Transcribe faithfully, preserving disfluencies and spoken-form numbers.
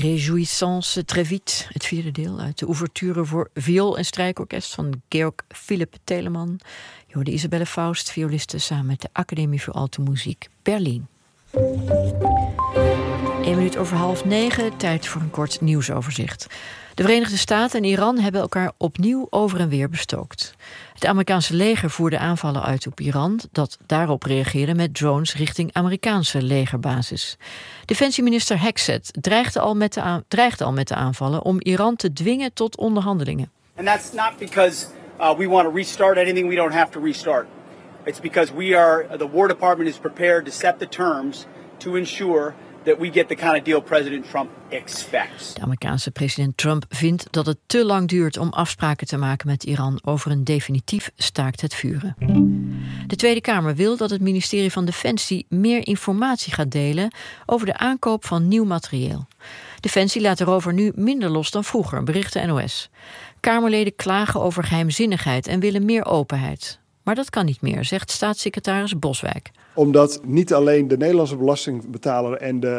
Réjouissance très vite, het vierde deel uit de ouverture voor viool- en strijkorkest van Georg Philipp Telemann. Je hoorde Isabelle Faust, violiste, samen met de Academie voor Alte Muziek Berlin. Eén minuut over half negen, tijd voor een kort nieuwsoverzicht. De Verenigde Staten en Iran hebben elkaar opnieuw over en weer bestookt. Het Amerikaanse leger voerde aanvallen uit op Iran, dat daarop reageerde met drones richting Amerikaanse legerbasis. Defensieminister Hegseth dreigde al met de, aan, dreigde al met de aanvallen om Iran te dwingen tot onderhandelingen. And that's not because uh, we want to restart anything we don't have to restart. It's because we are, the War Department is prepared to set the terms to ensure that we get the kind of deal President Trump expects. De Amerikaanse president Trump vindt dat het te lang duurt om afspraken te maken met Iran over een definitief staakt het vuren. De Tweede Kamer wil dat het ministerie van Defensie meer informatie gaat delen over de aankoop van nieuw materieel. Defensie laat erover nu minder los dan vroeger, bericht de N O S. Kamerleden klagen over geheimzinnigheid en willen meer openheid. Maar dat kan niet meer, zegt staatssecretaris Boswijk. Omdat niet alleen de Nederlandse belastingbetaler en de